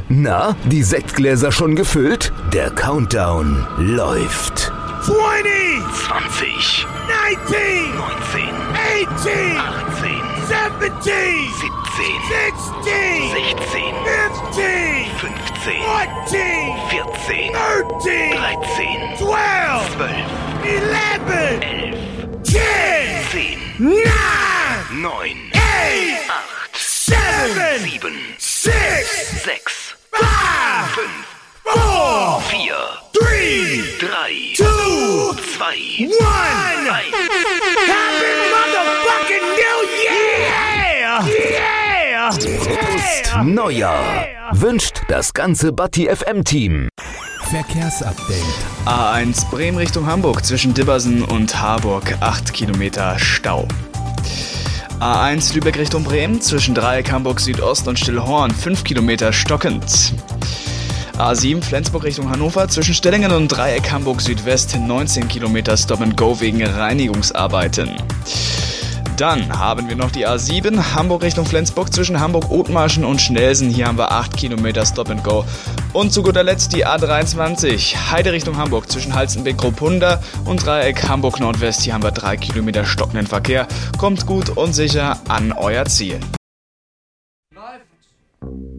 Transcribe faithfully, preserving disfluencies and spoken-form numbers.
Na, die Sektgläser schon gefüllt? Der Countdown läuft. zwanzig, zwanzig, neunzehn, neunzehn, achtzehn, achtzehn, siebzehn, siebzehn, sechzehn, sechzehn, fünfzehn, fünfzehn, fourteen, vierzehn, thirteen, dreizehn, twelve, zwölf, eleven, elf, ten, zehn, nine, neun, eight, acht, seven, sieben, six, sechs, five, fünf, four, vier, three, drei, two, zwei, one. eins. Happy motherfucking New Year! Yeah! Prost Neujahr wünscht das ganze Batti F M-Team. Verkehrsupdate. A eins Bremen Richtung Hamburg zwischen Dibbersen und Harburg acht Kilometer Stau. A eins Lübeck Richtung Bremen zwischen Dreieck Hamburg Südost und Stillhorn fünf Kilometer stockend. A sieben Flensburg Richtung Hannover zwischen Stellingen und Dreieck Hamburg Südwest neunzehn Kilometer Stop and Go wegen Reinigungsarbeiten. Dann haben wir noch die A sieben Hamburg Richtung Flensburg zwischen Hamburg-Othmarschen und Schnelsen. Hier haben wir acht Kilometer Stop and Go. Und zu guter Letzt die A dreiundzwanzig Heide Richtung Hamburg zwischen Halstenbeck-Kropunda und Dreieck Hamburg Nordwest. Hier haben wir drei Kilometer stockenden Verkehr. Kommt gut und sicher an euer Ziel.